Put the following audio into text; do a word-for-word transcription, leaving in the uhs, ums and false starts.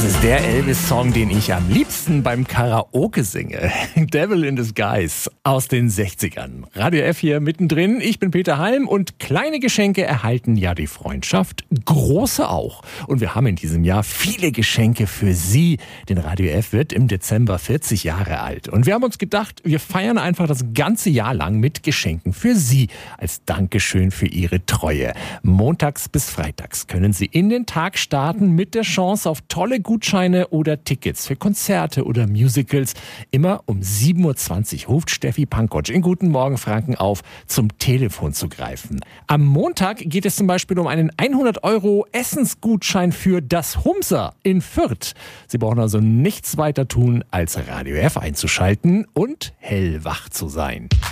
Das ist der Elvis-Song, den ich am liebsten beim Karaoke singe. Devil in Disguise aus den sechzigern. Radio F hier mittendrin. Ich bin Peter Halm und kleine Geschenke erhalten ja die Freundschaft, große auch. Und wir haben in diesem Jahr viele Geschenke für Sie. Denn Radio F wird im Dezember vierzig Jahre alt. Und wir haben uns gedacht, wir feiern einfach das ganze Jahr lang mit Geschenken für Sie. Als Dankeschön für Ihre Treue. Montags bis freitags können Sie in den Tag starten mit der Chance auf tolle Gutscheine oder Tickets für Konzerte oder Musicals. Immer um sieben Uhr zwanzig ruft Steffi Pankotsch in Guten Morgen Franken auf, zum Telefon zu greifen. Am Montag geht es zum Beispiel um einen hundert Euro Essensgutschein für das Humser in Fürth. Sie brauchen also nichts weiter tun, als Radio F einzuschalten und hellwach zu sein.